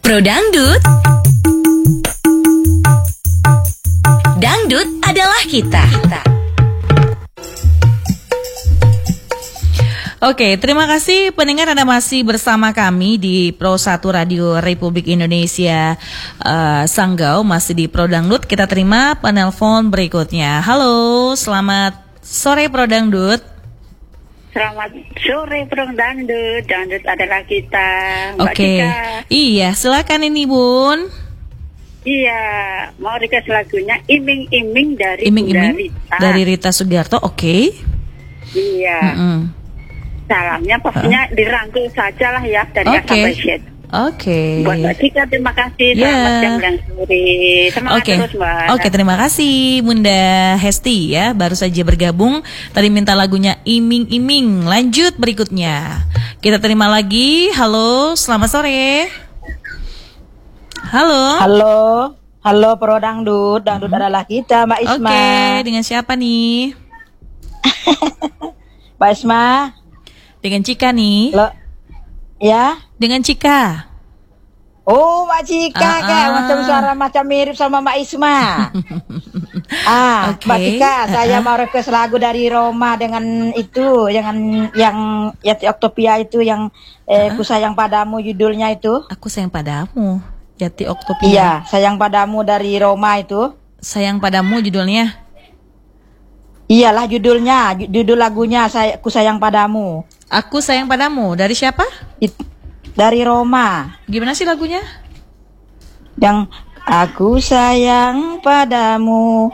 Pro Dangdut. Dangdut adalah kita. Oke, terima kasih pendengar, Anda masih bersama kami di Pro 1 Radio Republik Indonesia Sanggau, masih di Pro Dangdut. Kita terima penelpon berikutnya. Halo, selamat sore Pro Dangdut. Selamat sore Pro Dangdut, Dangdut adalah kita. Mbak Oke, Cika. iya silakan ini Bun. Iya, mau request lagunya Iming-Iming dari Bunda Iming-iming Rita. dari Rita Sugiarto, oke. Iya. Salamnya pastinya dirangkul saja lah ya dari A sampai Z. Oke. Buat Mbak Cika, terima kasih. Selamat jam dan sore. Semangat terus Mbak. Oke, terima kasih Bunda Hesti ya, baru saja bergabung. Tadi minta lagunya Iming-Iming. Lanjut berikutnya. Kita terima lagi. Halo, selamat sore. Halo. Halo Pro Dangdut. Dangdut adalah kita, Mbak Isma. Oke, dengan siapa nih? Mbak Isma. Dengan Cika nih. Ya? Dengan Cika. Oh, Mbak Cika kayak macam suara macam mirip sama Mbak Isma. Okay. Mbak Cika, saya mau request lagu dari Roma dengan itu, yang Yati Oktopia itu yang Ku Sayang Padamu judulnya itu. Aku Sayang Padamu. Yati Oktopia. Iya, Sayang Padamu dari Roma itu. Sayang Padamu judulnya. Iyalah judulnya, judul lagunya Ku Sayang Padamu. Aku Sayang Padamu dari siapa? Dari Roma. Gimana sih lagunya? Yang Aku sayang padamu,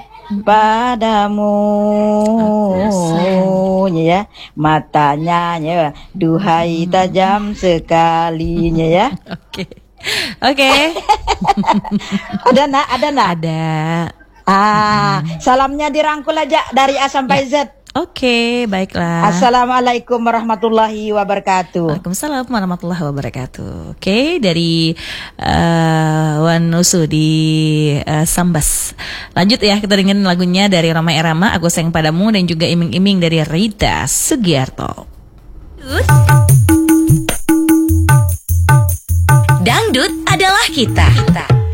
ya, matanya ya, duhai tajam sekalinya ya. Oke. Ada nak? Ada. Salamnya dirangkul aja dari A sampai Z. Oke, baiklah. Assalamualaikum warahmatullahi wabarakatuh. Waalaikumsalam warahmatullahi wabarakatuh. Oke, dari Wanusu di Sambas. Lanjut ya, kita dengerin lagunya dari Roma Irama, Aku Sayang Padamu, dan juga Iming-Iming dari Rita Sugiarto. Dangdut adalah kita.